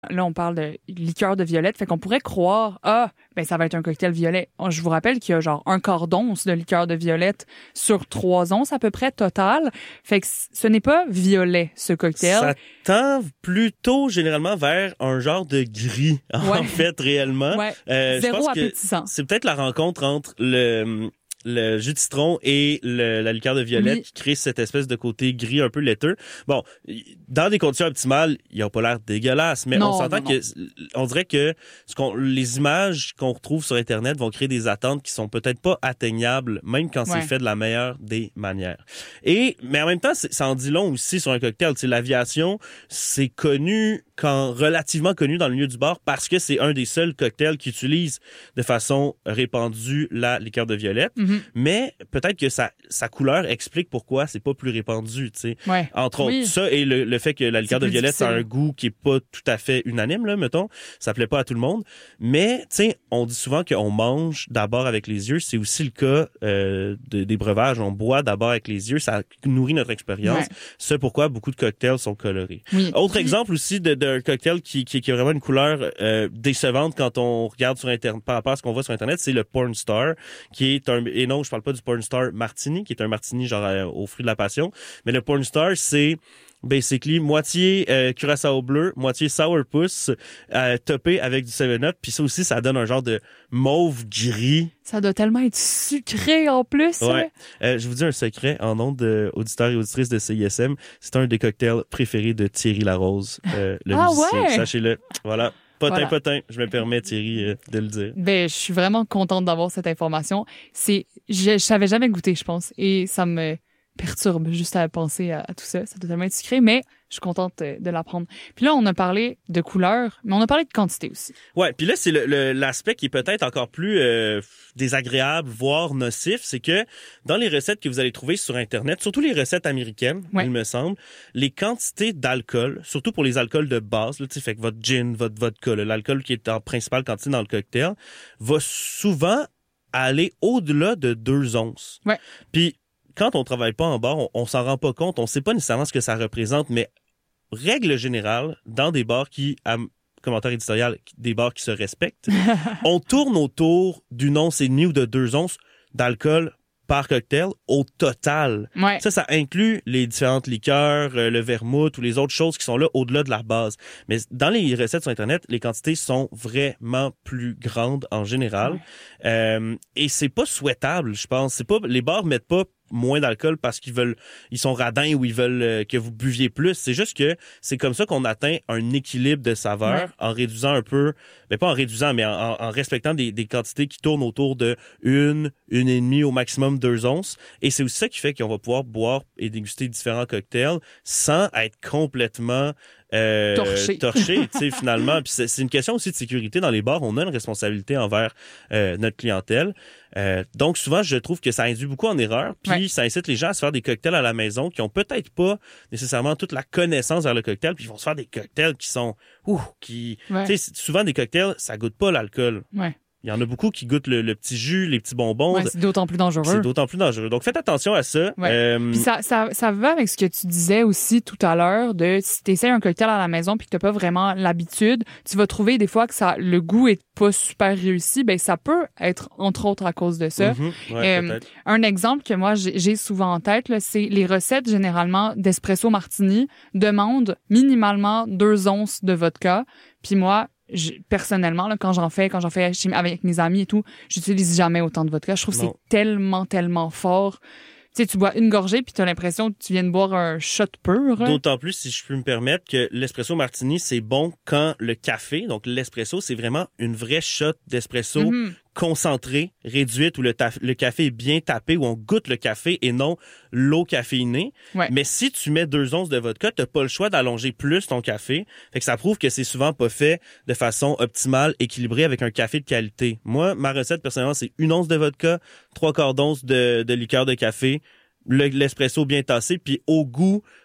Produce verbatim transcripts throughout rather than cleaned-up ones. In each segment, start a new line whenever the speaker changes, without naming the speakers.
Là, on parle de liqueur de violette, fait qu'on pourrait croire, ah, ben ça va être un cocktail violet. Je vous rappelle qu'il y a genre un quart d'once de liqueur de violette sur trois onces à peu près total. Fait que ce n'est pas violet, ce cocktail.
Ça tend plutôt généralement vers un genre de gris, en
ouais.
fait, réellement.
Ouais.
Euh,
Zéro
je pense
appétissant.
Que c'est peut-être la rencontre entre le... le jus de citron et le, la liqueur de violette
oui.
qui crée cette espèce de côté gris un peu laiteux. Bon, dans des conditions optimales, ils n'ont pas l'air dégueulasses, mais
non,
on s'entend
non,
que
non.
on dirait que ce qu'on, les images qu'on retrouve sur Internet vont créer des attentes qui sont peut-être pas atteignables, même quand
ouais.
c'est fait de la meilleure des manières. Et mais en même temps, ça en dit long aussi sur un cocktail. Tu sais, l'aviation, c'est connu quand relativement connu dans le milieu du bar parce que c'est un des seuls cocktails qui utilise de façon répandue la liqueur de violette.
Mm-hmm.
Mais peut-être que sa, sa couleur explique pourquoi c'est pas plus répandu, tu sais.
Ouais.
Entre
oui.
autres, ça et le, le fait que la liqueur de violette difficile. A un goût qui est pas tout à fait unanime, là, mettons. Ça plaît pas à tout le monde. Mais, tu sais, on dit souvent qu'on mange d'abord avec les yeux. C'est aussi le cas euh, de, des breuvages. On boit d'abord avec les yeux. Ça nourrit notre expérience.
Ouais.
C'est pourquoi beaucoup de cocktails sont colorés.
Oui.
Autre
oui.
exemple aussi de, d'un cocktail qui, qui, qui a vraiment une couleur euh, décevante quand on regarde sur Internet, par rapport à ce qu'on voit sur Internet, c'est le Porn Star, qui est un... Et non, je parle pas du Porn Star Martini, qui est un martini genre euh, aux fruits de la passion. Mais le Porn Star, c'est basically moitié euh, curaçao bleu, moitié sourpuss, euh, topé avec du seven up. Puis ça aussi, ça donne un genre de mauve gris.
Ça doit tellement être sucré en plus.
Ouais. Euh, je vous dis un secret, en nom d'auditeurs et auditrices de C I S M, c'est un des cocktails préférés de Thierry Larose, euh, le
ah
musicien.
Ouais?
Sachez-le. Voilà. Potin,
voilà.
potin. Je me permets, Thierry, euh, de le dire.
Ben, je suis vraiment contente d'avoir cette information. C'est, je, je savais jamais goûter, je pense. Et ça me perturbe juste à penser à, à tout ça. Ça doit tellement être sucré, mais je suis contente de l'apprendre. Puis là, on a parlé de couleur, mais on a parlé de quantité aussi.
Ouais, puis là, c'est le, le, l'aspect qui est peut-être encore plus euh, désagréable, voire nocif, c'est que dans les recettes que vous allez trouver sur Internet, surtout les recettes américaines, ouais. il me semble, les quantités d'alcool, surtout pour les alcools de base, là, tu sais, fait que votre gin, votre vodka, là, l'alcool qui est en principale quantité dans le cocktail, va souvent aller au-delà de deux onces.
Ouais.
Puis quand on travaille pas en bar, on, on s'en rend pas compte, on sait pas nécessairement ce que ça représente, mais règle générale, dans des bars qui, à commentaire éditorial, des bars qui se respectent, on tourne autour d'une once et demie ou de deux onces d'alcool par cocktail au total.
Ouais.
Ça, ça inclut les différentes liqueurs, euh, le vermouth ou les autres choses qui sont là au-delà de la base. Mais dans les recettes sur Internet, les quantités sont vraiment plus grandes en général. Ouais. Euh, et c'est pas souhaitable, je pense. C'est pas, les bars mettent pas moins d'alcool parce qu'ils veulent, ils sont radins ou ils veulent euh, que vous buviez plus. C'est juste que c'est comme ça qu'on atteint un équilibre de saveur ouais. en réduisant un peu, mais pas en réduisant, mais en, en respectant des, des quantités qui tournent autour de une, une et demie au maximum deux onces. Et c'est aussi ça qui fait qu'on va pouvoir boire et déguster différents cocktails sans être complètement Euh,
torché,
torché tu sais, finalement. Puis c'est, c'est une question aussi de sécurité dans les bars. On a une responsabilité envers euh, notre clientèle. Euh, donc, souvent, je trouve que ça induit beaucoup en erreur. Puis, ouais. ça incite les gens à se faire des cocktails à la maison qui ont peut-être pas nécessairement toute la connaissance vers le cocktail. Puis, ils vont se faire des cocktails qui sont... Ouh, qui...
Ouais.
Tu sais, souvent, des cocktails, ça goûte pas l'alcool.
Ouais.
Il y en a beaucoup qui goûtent le, le petit jus, les petits bonbons.
Ouais, c'est d'autant plus dangereux.
C'est d'autant plus dangereux. Donc, faites attention à ça.
Ouais.
Euh...
Puis ça, ça, ça va avec ce que tu disais aussi tout à l'heure de si tu essaies un cocktail à la maison puis que tu n'as pas vraiment l'habitude, tu vas trouver des fois que ça, le goût est pas super réussi. Ben ça peut être entre autres à cause de ça.
Mm-hmm. Ouais,
euh, un exemple que moi j'ai, j'ai souvent en tête, là, c'est les recettes généralement d'espresso martini demandent minimalement deux onces de vodka. Puis moi, Je, personnellement, là, quand j'en fais, quand j'en fais chez, avec mes amis et tout, j'utilise jamais autant de vodka. Je trouve que c'est tellement, tellement fort. Tu sais, tu bois une gorgée puis t'as l'impression que tu viens de boire un shot pur. Hein?
D'autant plus, si je peux me permettre, que l'espresso martini, c'est bon quand le café, donc l'espresso, c'est vraiment une vraie shot d'espresso mm-hmm. concentrée, réduite, où le, taf- le café est bien tapé, où on goûte le café et non l'eau caféinée.
Ouais.
Mais si tu mets deux onces de vodka, t'as pas le choix d'allonger plus ton café. Fait que ça prouve que c'est souvent pas fait de façon optimale, équilibrée avec un café de qualité. Moi, ma recette, personnellement, c'est une once de vodka, trois quarts d'once de, de liqueur de café, le, l'espresso bien tassé, puis au goût,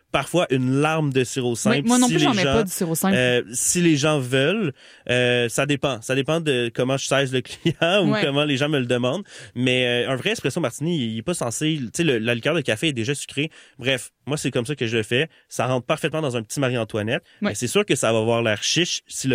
parfois une larme de sirop simple.
Oui, moi non
si
plus, j'en
les
mets
gens,
pas du sirop simple.
Euh, si les gens veulent, euh, ça dépend. Ça dépend de comment je saisis le client ou
Ouais.
comment les gens me le demandent. Mais euh, un vrai espresso martini, il est pas censé... Tu sais, le- la liqueur de café est déjà sucrée. Bref, moi, c'est comme ça que je le fais. Ça rentre parfaitement dans un petit Marie-Antoinette.
Ouais.
Mais c'est sûr que ça va avoir l'air chiche si le